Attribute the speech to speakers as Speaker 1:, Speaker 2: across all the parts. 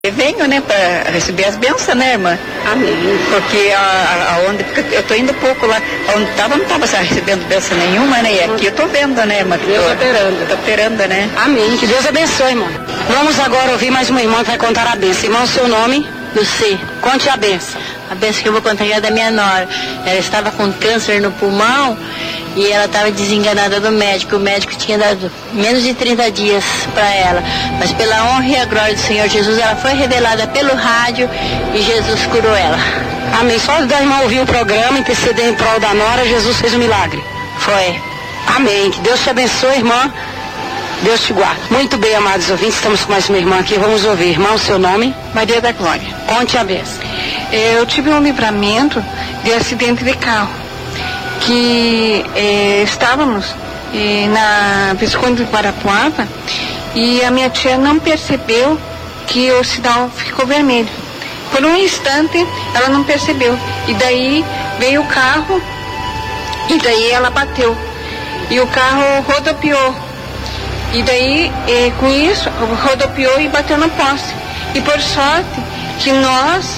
Speaker 1: Eu venho, né, para receber as bênçãos, né, irmã?
Speaker 2: Amém.
Speaker 1: Porque porque eu tô indo pouco lá, onde tava, não tava recebendo bênção nenhuma, né? E aqui eu tô vendo, né, irmã?
Speaker 2: Deus operando.
Speaker 1: Tô operando, né?
Speaker 2: Amém. Que Deus abençoe, irmão. Vamos agora ouvir mais uma irmã que vai contar a bênção. Irmão, seu nome?
Speaker 3: Luci.
Speaker 2: Conte a bênção.
Speaker 3: A bênção que eu vou contar é da minha nora. Ela estava com câncer no pulmão e ela estava desenganada do médico. O médico tinha dado menos de 30 dias para ela. Mas pela honra e a glória do Senhor Jesus, ela foi revelada pelo rádio e Jesus curou ela.
Speaker 2: Amém. Só da irmã ouvir o programa, interceder em prol da nora, Jesus fez um milagre.
Speaker 3: Foi.
Speaker 2: Amém. Que Deus te abençoe, irmã. Deus te guarde. Muito bem, amados ouvintes, estamos com mais uma irmã aqui. Vamos ouvir. Irmão, seu nome?
Speaker 4: Maria da Glória.
Speaker 2: Conte a bênção.
Speaker 4: Eu tive um livramento de acidente de carro, que estávamos na Visconde de Guarapuava e a minha tia não percebeu que o sinal ficou vermelho. Por um instante ela não percebeu e daí veio o carro e daí ela bateu e o carro rodopiou e daí com isso rodopiou e bateu no poste. E por sorte que nós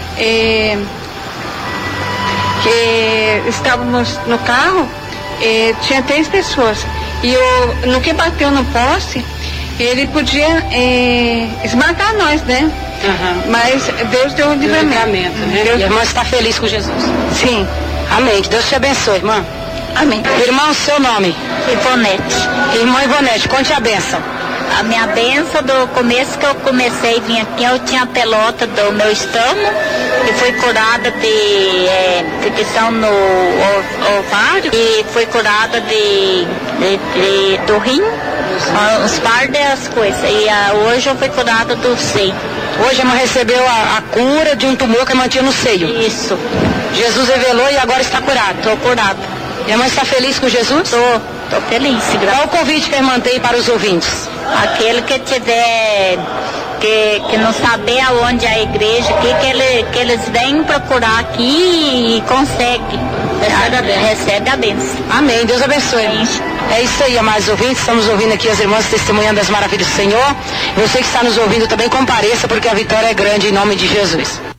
Speaker 4: que estávamos no carro, tinha 3 pessoas. E no que bateu no poste, ele podia esmagar nós, né?
Speaker 2: Uhum.
Speaker 4: Mas Deus deu um livramento.
Speaker 2: Né? E a irmã está feliz com Jesus.
Speaker 4: Sim.
Speaker 2: Amém. Que Deus te abençoe, irmã.
Speaker 4: Amém.
Speaker 2: Irmão, seu nome?
Speaker 3: Ivonete.
Speaker 2: Irmã Ivonete, conte a bênção.
Speaker 3: A minha bênção do começo que eu comecei a vir aqui, eu tinha a pelota do meu estômago e fui curada de infecção no ovário e fui curada do rim, os pardos e as coisas. E hoje eu fui curada do seio.
Speaker 2: Hoje a irmã recebeu a cura de um tumor que mantinha no seio.
Speaker 3: Isso.
Speaker 2: Jesus revelou e agora está curado.
Speaker 3: Estou curada.
Speaker 2: E a irmã está feliz com Jesus?
Speaker 3: Estou feliz.
Speaker 2: Qual o convite que a irmã tem para os ouvintes?
Speaker 3: Aquele que tiver, que não saber aonde é a igreja aqui, que eles vêm procurar aqui e conseguem. Recebe a bênção.
Speaker 2: Amém. Deus abençoe. É isso aí, amados ouvintes. Estamos ouvindo aqui as irmãs testemunhando das maravilhas do Senhor. Você que está nos ouvindo também compareça, porque a vitória é grande em nome de Jesus.